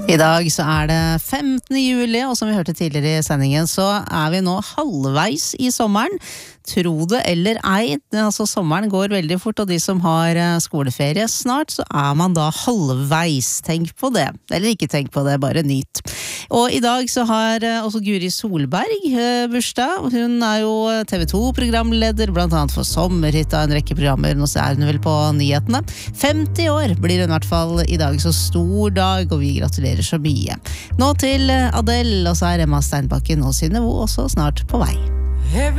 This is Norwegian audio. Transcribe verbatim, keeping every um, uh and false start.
I dag så er det femtende juli, og som vi hørte tidligere i sendingen, så er vi nå halvveis i sommeren. Tro det eller ei, altså sommeren går veldig fort, og de som har skoleferie snart, så er man da halvveis. Tenk på det. Eller ikke tenk på det, bare nyt. Og i dag så har også Guri Solberg bursdag. Hun er jo T V to-programleder, blant annet for Sommerhytta, en rekke programmer. Nå er hun vel på nyhetene. femti år blir hun i hvert fall i dag, så stor dag, og vi gratulerer så mye. Nå til Adele, og så er Emma Steinbakken og Synnøve også snart på vei.